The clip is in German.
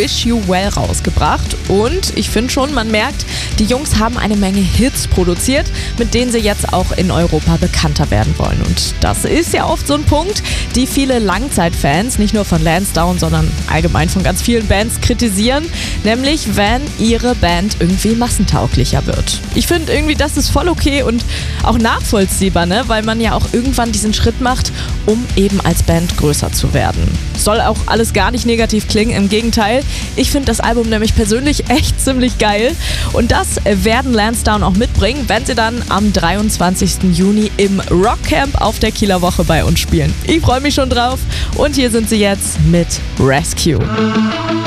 Wish You Well rausgebracht. Und ich finde schon, man merkt, die Jungs haben eine Menge Hits produziert, mit denen sie jetzt auch in Europa bekannter werden wollen. Und das ist ja oft so ein Punkt, die viele Langzeitfans, nicht nur von Lansdowne, sondern allgemein von ganz vielen Bands kritisieren, nämlich wenn ihre Band irgendwie massentauglicher wird. Ich finde irgendwie, das ist voll okay und auch nachvollziehbar, ne? Weil man ja auch irgendwann diesen Schritt macht, um eben als Band größer zu werden. Soll auch alles gar nicht negativ klingen, im Gegenteil. Ich finde das Album nämlich persönlich echt ziemlich geil und das werden Lansdowne auch mitbringen, wenn sie dann am 23. Juni im Rockcamp auf der Kieler Woche bei uns spielen. Ich freue mich schon drauf und hier sind sie jetzt mit Rescue.